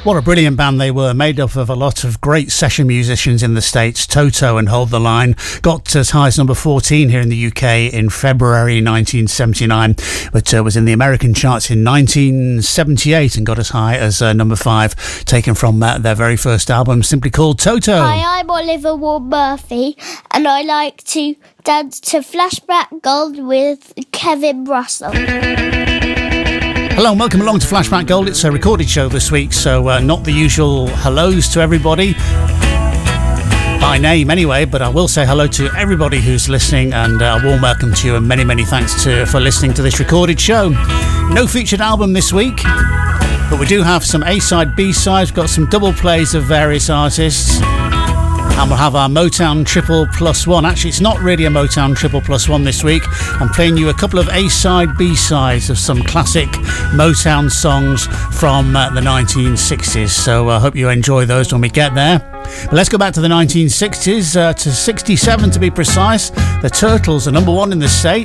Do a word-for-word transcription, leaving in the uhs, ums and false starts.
What a brilliant band they were, made up of a lot of great session musicians in the States. Toto and Hold the Line got as high as number fourteen here in the U K in February nineteen seventy-nine, but uh, was in the American charts in nineteen seventy-eight and got as high as uh, number five, taken from uh, their very first album, simply called Toto. Hi, I'm Oliver Ward Murphy, and I like to dance to Flashback Gold with Kevin Russell. Hello and welcome along to Flashback Gold. It's a recorded show this week, so uh, not the usual hellos to everybody, by name anyway, but I will say hello to everybody who's listening, and uh, a warm welcome to you, and many, many thanks to for listening to this recorded show. No featured album this week, but we do have some A-side, B-sides. We've got some double plays of various artists. And we'll have our Motown Triple Plus One. Actually, it's not really a Motown Triple Plus One this week. I'm playing you a couple of A-side, B-sides of some classic Motown songs from uh, the nineteen sixties. So I uh, hope you enjoy those when we get there. But let's go back to the nineteen sixties, uh, to sixty-seven to be precise. The Turtles are number one in the States.